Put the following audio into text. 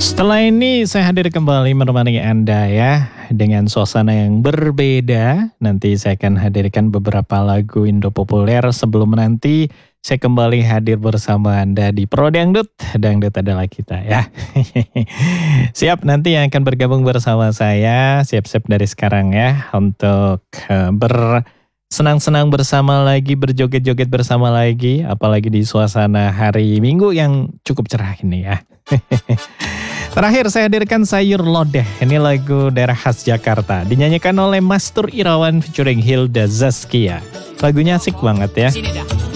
Setelah ini saya hadir kembali menemani Anda ya dengan suasana yang berbeda. Nanti saya akan hadirkan beberapa lagu Indo populer sebelum nanti saya kembali hadir bersama Anda di Pro Dangdut. Dangdut adalah kita ya. Siap, nanti yang akan bergabung bersama saya siap-siap dari sekarang ya untuk bersenang-senang bersama lagi, berjoget-joget bersama lagi, apalagi di suasana hari Minggu yang cukup cerah ini ya. Terakhir saya hadirkan Sayur Lodeh. Ini lagu daerah khas Jakarta. Dinyanyikan oleh Mastur Irawan featuring Hilda Zaskia. Lagunya asik banget ya.